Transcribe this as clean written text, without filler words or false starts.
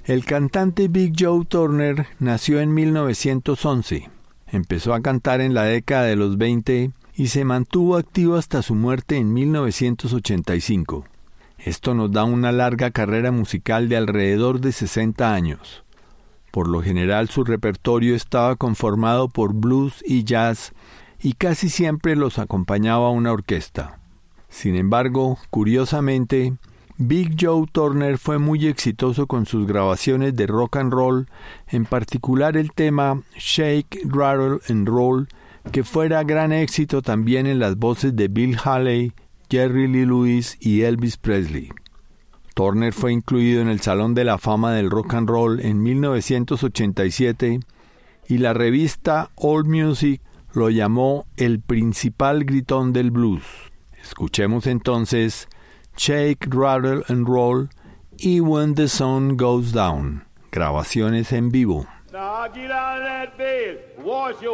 El cantante Big Joe Turner nació en 1911. Empezó a cantar en la década de los 20 y se mantuvo activo hasta su muerte en 1985. Esto nos da una larga carrera musical de alrededor de 60 años. Por lo general su repertorio estaba conformado por blues y jazz y casi siempre los acompañaba una orquesta. Sin embargo, curiosamente, Big Joe Turner fue muy exitoso con sus grabaciones de rock and roll, en particular el tema Shake, Rattle and Roll, que fuera gran éxito también en las voces de Bill Haley, Jerry Lee Lewis y Elvis Presley. Turner fue incluido en el Salón de la Fama del Rock and Roll en 1987 y la revista AllMusic lo llamó el principal gritón del blues. Escuchemos entonces Shake, Rattle and Roll y When the Sun Goes Down, grabaciones en vivo. Now get out of that bed, wash your